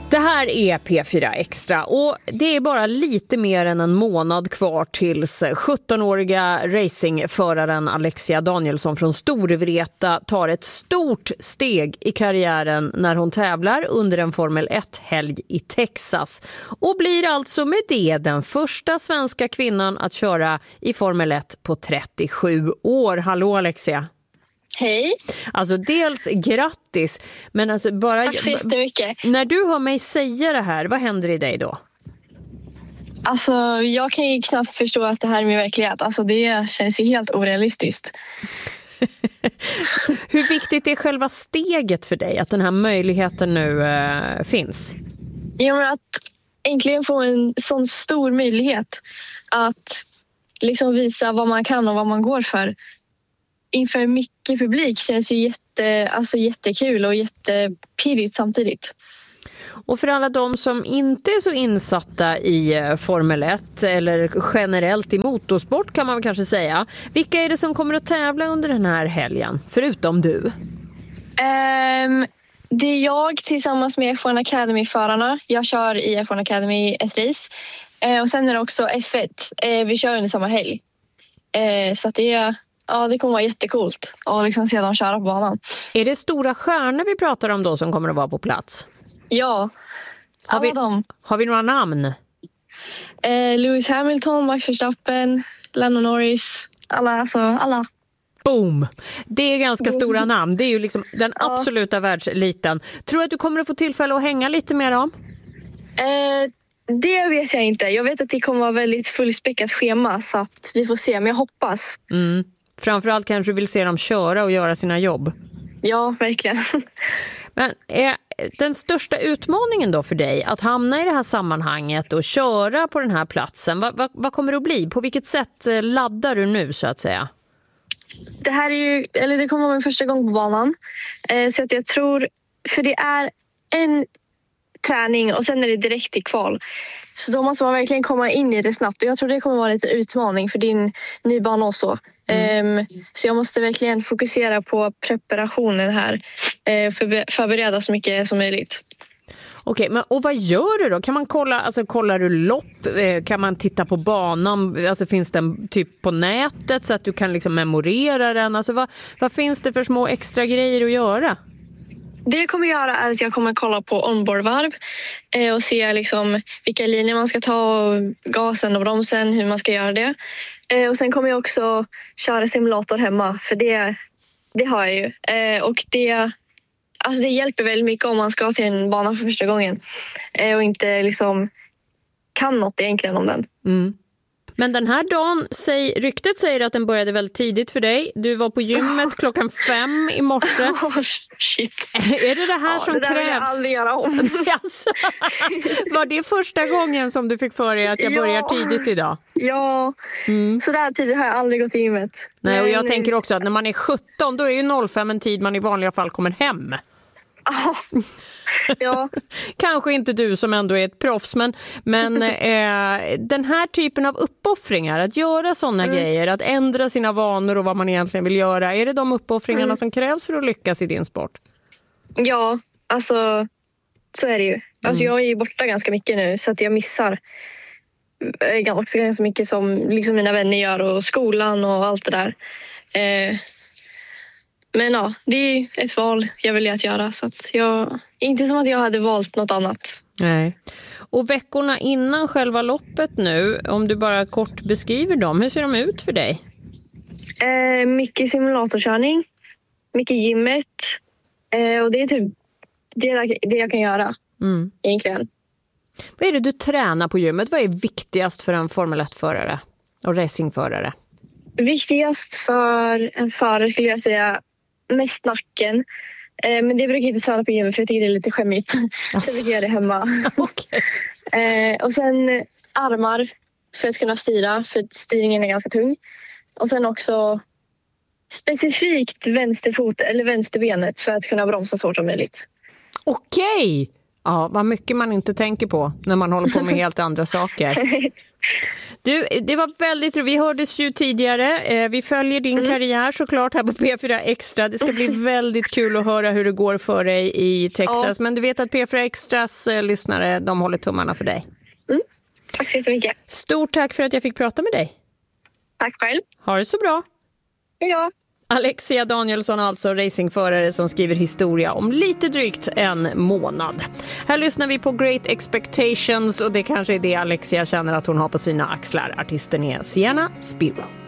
Det här är P4 Extra och det är bara lite mer än en månad kvar tills 17-åriga racingföraren Alexia Danielsson från Storvreta tar ett stort steg i karriären när hon tävlar under en Formel 1-helg i Texas och blir alltså med det den första svenska kvinnan att köra i Formel 1 på 37 år. Hallå Alexia! Hej. Alltså dels grattis, men alltså bara... Tack så jättemycket. När du hör mig säga det här, vad händer i dig då? Alltså jag kan ju knappt förstå att det här är min verklighet. Alltså det känns ju helt orealistiskt. Hur viktigt är själva steget för dig, att den här möjligheten nu finns? Jo, men att äntligen få en sån stor möjlighet att liksom visa vad man kan och vad man går för. Inför mycket publik känns ju jättekul och jättepirrigt samtidigt. Och för alla de som inte är så insatta i Formel 1 eller generellt i motorsport kan man kanske säga. Vilka är det som kommer att tävla under den här helgen, förutom du? Det är jag tillsammans med F1 Academy-förarna. Jag kör i F1 Academy ett race. Och sen är det också F1. Vi kör under samma helg. Så att det kommer vara jättekult att liksom se dem köra på banan. Är det stora stjärnor vi pratar om då som kommer att vara på plats? Ja, har vi några namn? Lewis Hamilton, Max Verstappen, Lando Norris, alla. Boom! Det är ganska stora namn. Det är ju liksom den absoluta världseliten. Tror du att du kommer att få tillfälle att hänga lite med dem? Det vet jag inte. Jag vet att det kommer vara väldigt fullspäckat schema så att vi får se, men jag hoppas. Framförallt kanske du vill se dem köra och göra sina jobb. Ja, verkligen. Men är den största utmaningen då för dig att hamna i det här sammanhanget och köra på den här platsen? Vad kommer det att bli? På vilket sätt laddar du nu så att säga? Det kommer vara min första gång på banan. Så att jag tror, för det är en träning och sen är det direkt i kval. Så då måste man verkligen komma in i det snabbt. Och jag tror det kommer vara lite utmaning för din ny bana och så. Så jag måste verkligen fokusera på preparationen här. Förbereda så mycket som möjligt. Okej, men och vad gör du då? Kan man kolla, alltså kollar du lopp? Kan man titta på banan? Alltså finns den typ på nätet så att du kan liksom memorera den? Alltså vad finns det för små extra grejer att göra? Det jag kommer göra är att jag kommer kolla på onboardvarv och se liksom vilka linjer man ska ta, och gasen och bromsen, hur man ska göra det. Och sen kommer jag också köra simulator hemma, för det har jag ju. Och det hjälper väldigt mycket om man ska till en bana för första gången och inte liksom kan något egentligen om den. Men den här dagen, ryktet säger att den började väldigt tidigt för dig. Du var på gymmet 5:00 i morse. Shit. Är det här som det krävs? Det vill jag aldrig göra om. Alltså, var det första gången som du fick för dig att jag börjar tidigt idag? Ja, så där tidigt har jag aldrig gått till gymmet. Nej, och jag tänker också att när man är 17 då är ju 05 en tid man i vanliga fall kommer hem. Ja. Kanske inte du som ändå är ett proffs, men den här typen av uppoffringar, att göra sådana grejer, att ändra sina vanor och vad man egentligen vill göra, är det de uppoffringarna som krävs för att lyckas i din sport? Ja, alltså så är det ju. Alltså jag är ju borta ganska mycket nu så att jag missar också ganska mycket som liksom mina vänner gör och skolan och allt det där. Men ja, det är ett val jag vill att göra, så att inte som att jag hade valt något annat. Nej. Och veckorna innan själva loppet nu, om du bara kort beskriver dem, hur ser de ut för dig? Mycket simulatorkörning, mycket gymmet och det är typ det jag kan göra egentligen. Vad är det du tränar på gymmet? Vad är viktigast för en Formel 1-förare och racingförare? Viktigast för en förare skulle jag säga mest nacken. Men det brukar jag inte träna på gymmet för jag tycker det är lite skämmigt. Så jag brukar göra det hemma. Okay. Och sen armar för att kunna styra, för styrningen är ganska tung. Och sen också specifikt vänsterfot eller vänsterbenet för att kunna bromsa så hårt som möjligt. Okej! Ja, vad mycket man inte tänker på när man håller på med helt andra saker. Du, det var väldigt roligt. Vi hördes ju tidigare. Vi följer din karriär såklart här på P4 Extra. Det ska bli väldigt kul att höra hur det går för dig i Texas. Ja. Men du vet att P4 Extras lyssnare, de håller tummarna för dig. Tack så jättemycket. Stort tack för att jag fick prata med dig. Tack själv. Ha det så bra. Ja. Alexia Danielsson, alltså racingförare som skriver historia om lite drygt en månad. Här lyssnar vi på Great Expectations och det kanske är det Alexia känner att hon har på sina axlar. Artisten är Sienna Spiro.